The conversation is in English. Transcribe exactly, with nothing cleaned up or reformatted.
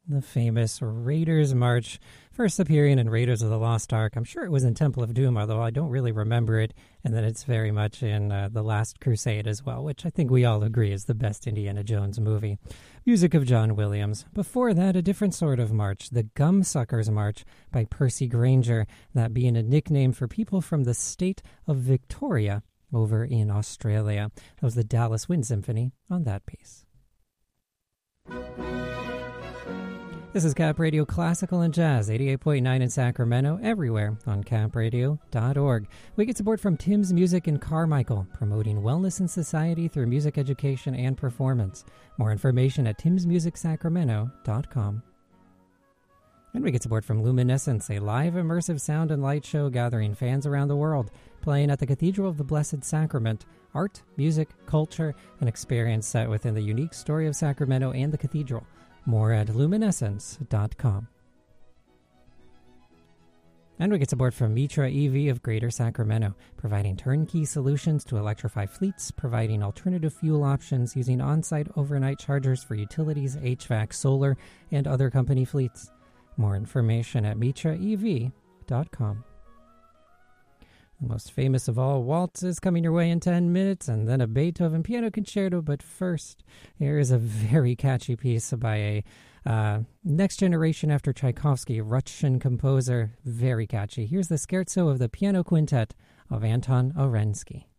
the famous Raiders March, first appearing in Raiders of the Lost Ark. I'm sure it was in Temple of Doom, although I don't really remember it. And then it's very much in uh, The Last Crusade as well, which I think we all agree is the best Indiana Jones movie. Music of John Williams. Before that, a different sort of march, the Gumsuckers March by Percy Grainger, that being a nickname for people from the state of Victoria over in Australia. That was the Dallas Wind Symphony on that piece. This is Cap Radio Classical and Jazz, eighty-eight point nine in Sacramento, everywhere on cap radio dot org. We get support from Tim's Music in Carmichael, promoting wellness in society through music education and performance. More information at tims music sacramento dot com. And we get support from Luminescence, a live immersive sound and light show gathering fans around the world, playing at the Cathedral of the Blessed Sacrament. Art, music, culture, and experience set within the unique story of Sacramento and the cathedral. More at luminescence dot com. And we get support from Mitra E V of Greater Sacramento, providing turnkey solutions to electrify fleets, providing alternative fuel options using on-site overnight chargers for utilities, H V A C, solar, and other company fleets. More information at mitra e v dot com. The most famous of all waltzes coming your way in ten minutes, and then a Beethoven piano concerto. But first, here is a very catchy piece by a uh, next generation after Tchaikovsky, Russian composer. Very catchy. Here's the scherzo of the piano quintet of Anton Orensky.